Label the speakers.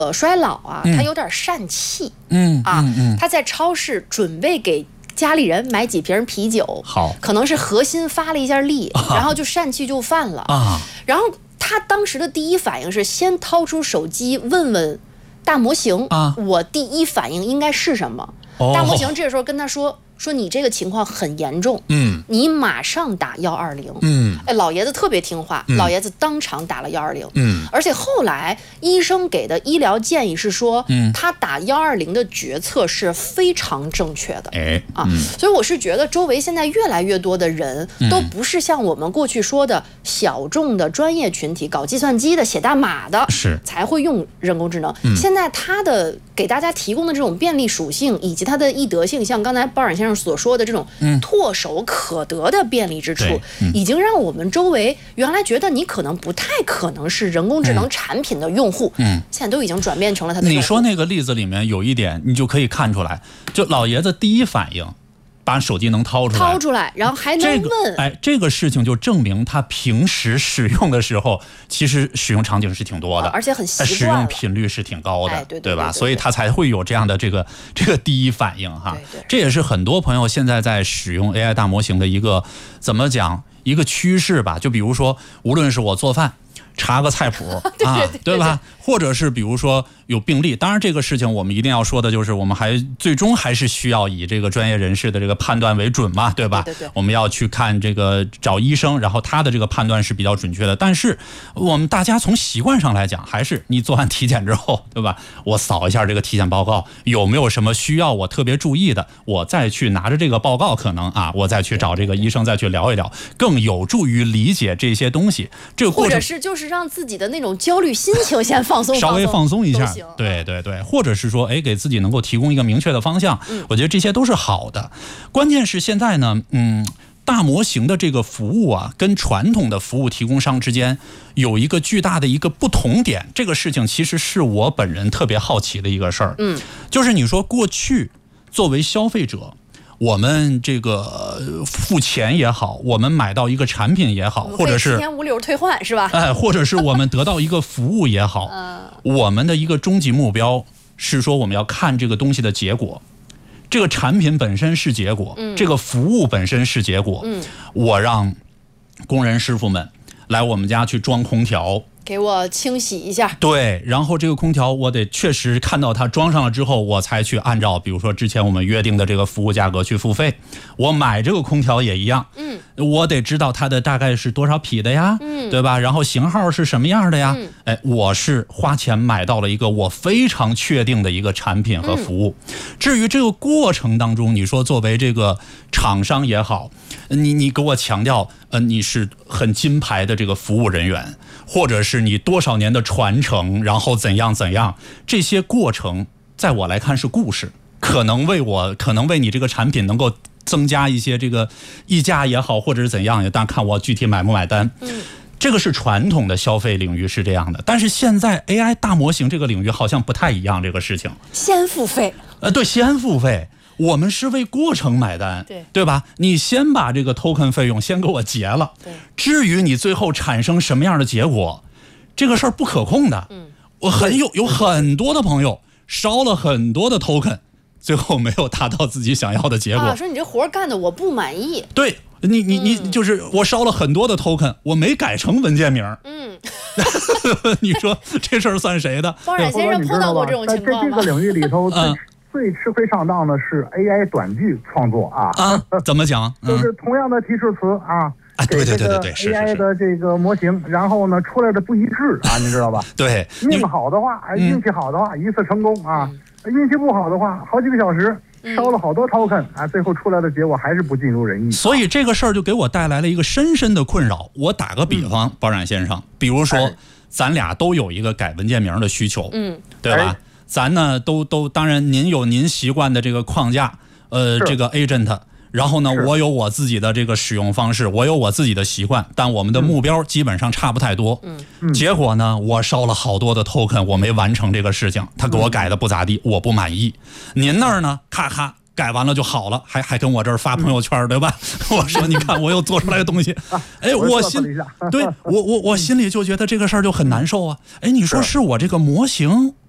Speaker 1: 衰老啊，他有点疝气，他在超市准备给家里人买几瓶啤酒，
Speaker 2: 好，
Speaker 1: 可能是核心发了一下力，然后就疝气就犯了然后他当时的第一反应是先掏出手机问问大模型我第一反应应该是什么？大模型这时候跟他说你这个情况很严重，你马上打120，老爷子特别听话，老爷子当场打了120，而且后来医生给的医疗建议是说，他打120的决策是非常正确的，所以我是觉得周围现在越来越多的人都不是像我们过去说的小众的专业群体，搞计算机的、写代码的，才会用人工智能。现在它的给大家提供的这种便利属性以及它的易得性，像刚才包冉先生所说的这种唾手可得的便利之处，已经让我们周围原来觉得你可能不太可能是人工智能产品的用户，现在都已经转变成了它的用户。
Speaker 2: 你说那个例子里面有一点，你就可以看出来，就老爷子第一反应把手机能掏出来，然后还能问，这个事情就证明他平时使用的时候，其实使用场景是挺多的，
Speaker 1: 而且很习惯了，
Speaker 2: 使用频率是挺高的，对吧？所以他才会有这样的这个第一反应哈。这也是很多朋友现在在使用 AI 大模型的一个怎么讲一个趋势吧。就比如说，无论是我做饭查个菜谱对吧？或者是比如说有病例，当然这个事情我们一定要说的就是，我们最终还是需要以这个专业人士的这个判断为准嘛，对吧？我们要去看这个找医生，然后他的这个判断是比较准确的。但是我们大家从习惯上来讲，还是你做完体检之后，对吧？我扫一下这个体检报告，有没有什么需要我特别注意的，我再去拿着这个报告，可能我再去找这个医生再去聊一聊，更有助于理解这些东西。这个过程
Speaker 1: 或者是就是让自己的那种焦虑心情先放松，
Speaker 2: 稍微放松一下，对，或者是说，给自己能够提供一个明确的方向，我觉得这些都是好的。关键是现在呢，大模型的这个服务跟传统的服务提供商之间有一个巨大的一个不同点。这个事情其实是我本人特别好奇的一个事儿，就是你说过去作为消费者，我们这个付钱也好，我们买到一个产品也好，或者是7
Speaker 1: 天无理由退换是吧？
Speaker 2: 或者是我们得到一个服务也好，我们的一个终极目标是说我们要看这个东西的结果，这个产品本身是结果，这个服务本身是结果。我让工人师傅们来我们家去装空调，
Speaker 1: 给我清洗一下，
Speaker 2: 对，然后这个空调我得确实看到它装上了之后，我才去按照比如说之前我们约定的这个服务价格去付费。我买这个空调也一样，我得知道它的大概是多少匹的呀，对吧？然后型号是什么样的呀？我是花钱买到了一个我非常确定的一个产品和服务。至于这个过程当中，你说作为这个厂商也好，你给我强调你是很金牌的这个服务人员，或者是你多少年的传承，然后怎样，这些过程在我来看是故事，可能为你这个产品能够增加一些这个溢价也好，或者是怎样，但看我具体买不买单。这个是传统的消费领域是这样的，但是现在 AI 大模型这个领域好像不太一样，这个事情
Speaker 1: 先付费，
Speaker 2: 对，先付费。我们是为过程买单，对吧？你先把这个 token 费用先给我结了，至于你最后产生什么样的结果，这个事儿不可控的。我有很多的朋友烧了很多的 token， 最后没有达到自己想要的结果。
Speaker 1: 说你这活干的我不满意。
Speaker 2: 对，你就是我烧了很多的 token， 我没改成文件名。你说这事儿算谁的？
Speaker 1: 包冉先生碰到过这种情况吗？
Speaker 3: 在这个领域里头，最吃亏上当的是 AI 短剧创作
Speaker 2: 怎么讲？
Speaker 3: 就是同样的提示词
Speaker 2: 对，
Speaker 3: 是 AI 的这个模型，然后呢出来的不一致你知道吧？
Speaker 2: 对，
Speaker 3: 命好的话，运气好的话一次成功运气不好的话，好几个小时烧了好多 token 最后出来的结果还是不尽如人意。
Speaker 2: 所以这个事儿就给我带来了一个深深的困扰。我打个比方，包冉先生，比如说咱俩都有一个改文件名的需求，对吧？咱呢都当然您有您习惯的这个框架，这个 agent， 然后呢我有我自己的这个使用方式，我有我自己的习惯，但我们的目标基本上差不太多。结果呢我烧了好多的 token， 我没完成这个事情，他给我改的不咋地，我不满意。您那儿呢咔咔改完了就好了，还跟我这儿发朋友圈，对吧？我说你看我又做出来的东西，我心里就觉得这个事儿就很难受你说是我这个模型